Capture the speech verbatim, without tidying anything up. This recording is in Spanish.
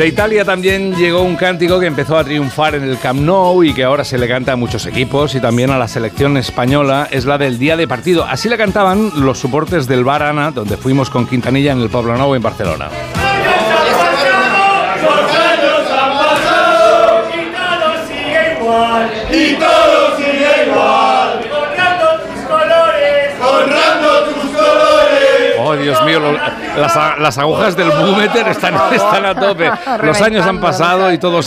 De Italia también llegó un cántico que empezó a triunfar en el Camp Nou y que ahora se le canta a muchos equipos y también a la selección española. Es la del día de partido. Así la cantaban los soportes del Bar Ana, donde fuimos con Quintanilla en el Poblenou en Barcelona. Y todo sigue igual, honrando tus colores, honrando tus colores. Oh, Dios mío, lo, las, las agujas del búmeter están, están a tope. Los años han pasado y todos